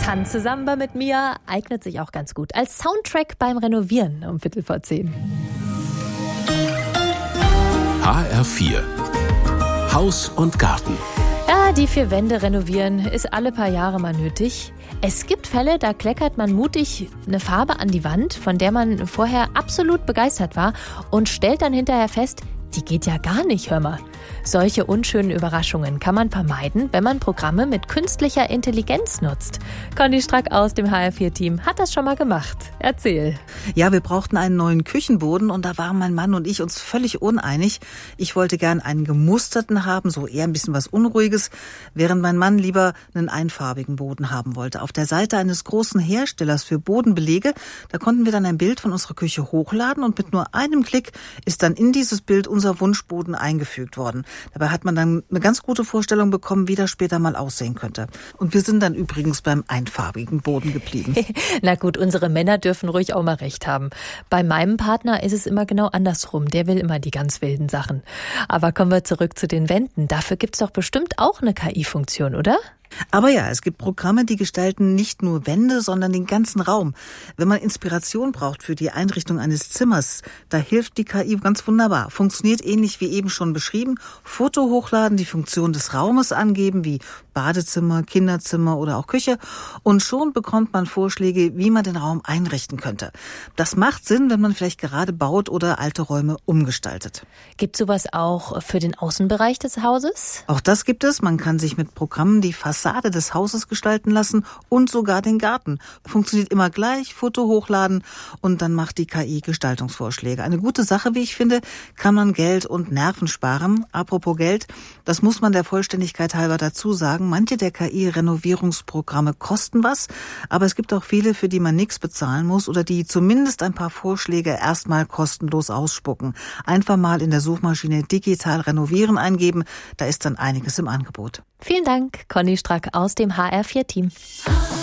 Tanze Samba mit Mia eignet sich auch ganz gut als Soundtrack beim Renovieren um 10:15. HR4 Haus und Garten. Ja, die 4 Wände renovieren ist alle paar Jahre mal nötig. Es gibt Fälle, da kleckert man mutig eine Farbe an die Wand, von der man vorher absolut begeistert war und stellt dann hinterher fest, die geht ja gar nicht, hör mal. Solche unschönen Überraschungen kann man vermeiden, wenn man Programme mit künstlicher Intelligenz nutzt. Conny Strack aus dem HR4-Team hat das schon mal gemacht. Erzähl. Ja, wir brauchten einen neuen Küchenboden und da waren mein Mann und ich uns völlig uneinig. Ich wollte gern einen gemusterten haben, so eher ein bisschen was Unruhiges, während mein Mann lieber einen einfarbigen Boden haben wollte. Auf der Seite eines großen Herstellers für Bodenbelege, da konnten wir dann ein Bild von unserer Küche hochladen und mit nur einem Klick ist dann in dieses Bild unser Wunschboden eingefügt worden. Dabei hat man dann eine ganz gute Vorstellung bekommen, wie das später mal aussehen könnte. Und wir sind dann übrigens beim einfarbigen Boden geblieben. Na gut, unsere Männer dürfen ruhig auch mal recht haben. Bei meinem Partner ist es immer genau andersrum. Der will immer die ganz wilden Sachen. Aber kommen wir zurück zu den Wänden. Dafür gibt's doch bestimmt auch eine KI-Funktion, oder? Aber ja, es gibt Programme, die gestalten nicht nur Wände, sondern den ganzen Raum. Wenn man Inspiration braucht für die Einrichtung eines Zimmers, da hilft die KI ganz wunderbar. Funktioniert ähnlich wie eben schon beschrieben. Foto hochladen, die Funktion des Raumes angeben, wie Badezimmer, Kinderzimmer oder auch Küche. Und schon bekommt man Vorschläge, wie man den Raum einrichten könnte. Das macht Sinn, wenn man vielleicht gerade baut oder alte Räume umgestaltet. Gibt sowas auch für den Außenbereich des Hauses? Auch das gibt es. Man kann sich mit Programmen die Fassade des Hauses gestalten lassen und sogar den Garten. Funktioniert immer gleich, Foto hochladen und dann macht die KI Gestaltungsvorschläge. Eine gute Sache, wie ich finde, kann man Geld und Nerven sparen. Apropos Geld, das muss man der Vollständigkeit halber dazu sagen. Manche der KI-Renovierungsprogramme kosten was, aber es gibt auch viele, für die man nichts bezahlen muss oder die zumindest ein paar Vorschläge erstmal kostenlos ausspucken. Einfach mal in der Suchmaschine digital renovieren eingeben, da ist dann einiges im Angebot. Vielen Dank, Conny Strack aus dem HR4-Team.